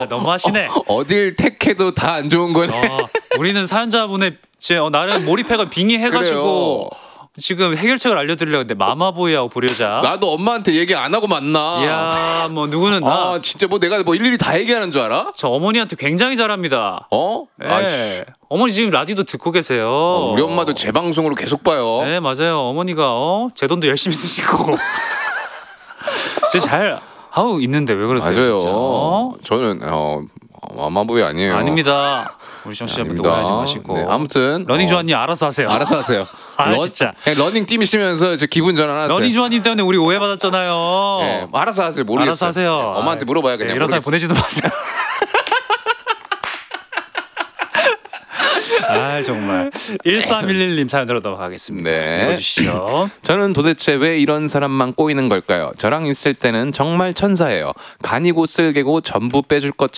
너무하시네. 어딜 택해도 다 안 좋은 거네. 우리는 사연자분의 나름 몰입해가 빙의해가지고 지금 해결책을 알려드리려고 했는데 마마보이하고 보려자. 나도 엄마한테 얘기 안 하고 만나. 이야, 뭐 누구는 나. 진짜 뭐 내가 뭐 일일이 다 얘기하는 줄 알아? 저 어머니한테 굉장히 잘합니다. 네. 어머니 지금 라디오도 듣고 계세요. 우리 엄마도 제 방송으로 계속 봐요. 네, 맞아요. 어머니가 제 돈도 열심히 쓰시고 진짜 잘 하고 있는데 왜 그러세요? 맞아요. 진짜? 저는 마마보이 아니에요. 아닙니다. 우리 청취자분들 오해하지 마시고. 네, 아무튼 러닝 조아님 알아서 하세요. 알아서 하세요. 진짜. 러닝 뛰시면서 기분 전환하세요. 러닝 조아님 때문에 우리 오해받았잖아요. 네, 알아서 하세요. 모르겠어요. 알아서 하세요. 네, 엄마한테 물어봐야 그냥. 이런 사람 보내지도 마세요. 정말 1311님 사연 들어가겠습니다. 네. 읽어주시죠. 저는 도대체 왜 이런 사람만 꼬이는 걸까요? 저랑 있을 때는 정말 천사예요. 간이고 쓸개고 전부 빼줄 것처럼